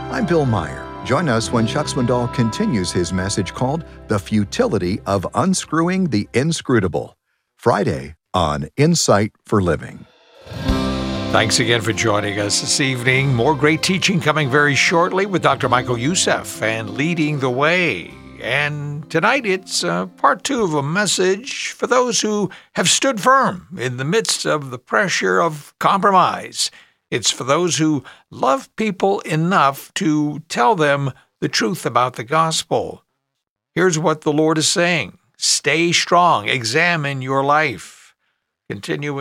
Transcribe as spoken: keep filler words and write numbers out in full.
I'm Bill Meyer. Join us when Chuck Swindoll continues his message called The Futility of Unscrewing the Inscrutable, Friday on Insight for Living. Thanks again for joining us this evening. More great teaching coming very shortly with Doctor Michael Youssef and Leading the Way. And tonight it's uh, part two of a message for those who have stood firm in the midst of the pressure of compromise. It's for those who love people enough to tell them the truth about the gospel. Here's what the Lord is saying. Stay strong. Examine your life. Continue